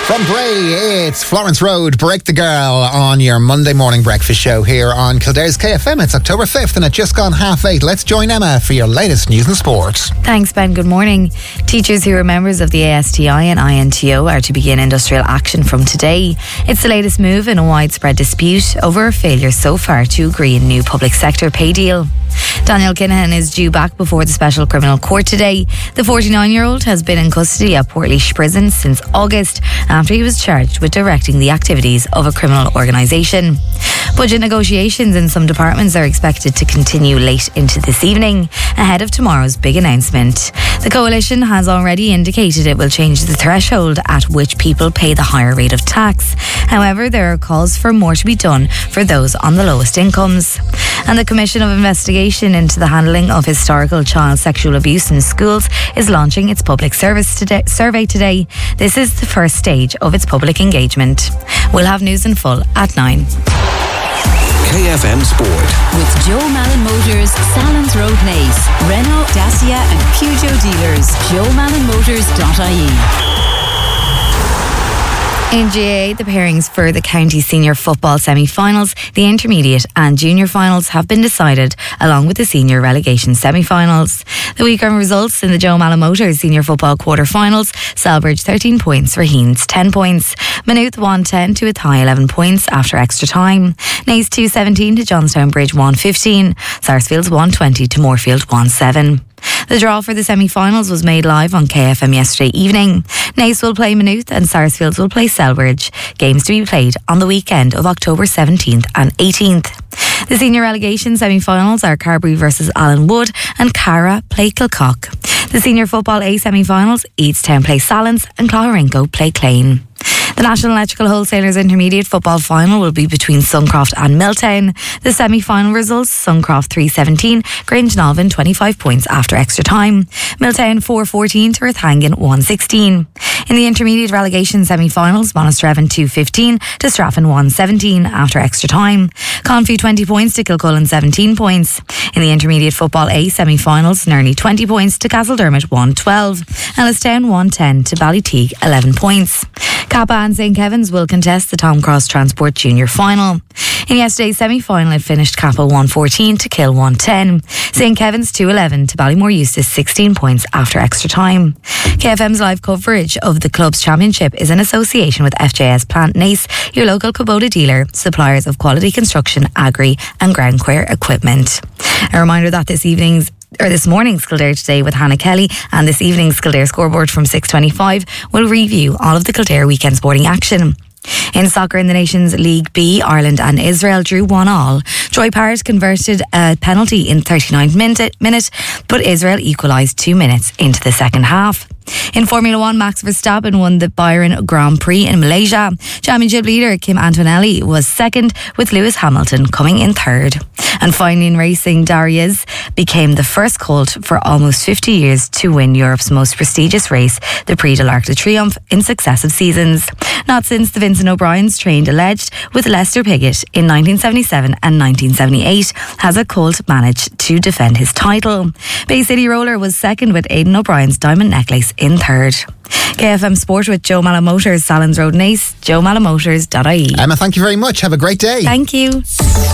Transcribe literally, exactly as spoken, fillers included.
From Bray, it's Florence Road, Break the Girl on your Monday morning breakfast show here on Kildare's K F M. It's October fifth and it's just gone half eight. Let's join Emma for your latest news and sport. Thanks, Ben. Good morning. Teachers who are members of the A S T I and I N T O are to begin industrial action from today. It's the latest move in a widespread dispute over a failure so far to agree a new public sector pay deal. Daniel Kinahan is due back before the Special Criminal Court today. The forty-nine-year-old has been in custody at Portlaoise Prison since August after he was charged with directing the activities of a criminal organisation. Budget negotiations in some departments are expected to continue late into this evening ahead of tomorrow's big announcement. The coalition has already indicated it will change the threshold at which people pay the higher rate of tax. However, there are calls for more to be done for those on the lowest incomes. And the Commission of Investigation into the Handling of Historical Child Sexual Abuse in Schools is launching its public service today, survey today. This is the first stage of its public engagement. We'll have news in full at nine. K F M Sport. With Joe Malin Motors, Salins Road, Naas, Renault, Dacia and Peugeot dealers. joe malin motors dot I E. In G A A, the pairings for the county senior football semi-finals, the intermediate and junior finals have been decided, along with the senior relegation semi-finals. The weekend results in the Joe Malin Motors senior football quarter-finals: Selbridge thirteen points, Raheens ten points. Maynooth won ten to Athy eleven points after extra time. Naas two seventeen to Johnstown Bridge one fifteen. Sarsfields one twenty to Moorfield one seven. The draw for the semi-finals was made live on K F M yesterday evening. Naas will play Maynooth and Sarsfields will play Selbridge. Games to be played on the weekend of October seventeenth and eighteenth. The senior relegation semi-finals are Carbery versus Allen Wood and Cara play Kilcock. The senior football A semi-finals, Eadstown play Salins and Clougharinko play Clane. The National Electrical Wholesalers Intermediate Football Final will be between Suncroft and Milltown. The semi-final results: Suncroft three seventeen, Grangenalvin twenty-five points after extra time. Milltown four fourteen to Rathangan one sixteen. In the intermediate relegation semi-finals, Monasterevin two fifteen to Straffin one seventeen after extra time. Confey twenty points to Kilcullen seventeen points. In the intermediate football A semi-finals, Nerney twenty points to Castledermot one twelve. Ellistown one ten to Ballyteague eleven points. Kappa and Saint Kevin's will contest the Tom Cross Transport Junior Final. In yesterday's semi-final, it finished Kappa one fourteen to Kill one ten. Saint Kevin's two eleven to Ballymore Eustace sixteen points after extra time. K F M's live coverage of the club's championship is in association with F J S Plant Naas, your local Kubota dealer, suppliers of quality construction, agri and groundwear equipment. A reminder that this evening's or this morning's Kildare Today with Hannah Kelly and this evening's Kildare Scoreboard from six twenty-five will review all of the Kildare weekend sporting action. In soccer in the Nations League B, Ireland and Israel drew one all. Joy Parrott converted a penalty in the thirty-ninth minute, minute, but Israel equalised two minutes into the second half. In Formula One, Max Verstappen won the Bahrain Grand Prix in Malaysia. Championship leader Kim Antonelli was second, with Lewis Hamilton coming in third. And finally in racing, Darius became the first colt for almost fifty years to win Europe's most prestigious race, the Prix de l'Arc de Triomphe, in successive seasons. Not since the Vincent O'Brien's trained alleged with Lester Piggott in nineteen seventy-seven and nineteen seventy-eight has a colt managed to defend his title. Bay City Roller was second, with Aidan O'Brien's Diamond Necklace in third. K F M Sport with Joe Malin Motors, Salins Road, Naas, joe malin motors dot I E. Emma, thank you very much. Have a great day. Thank you.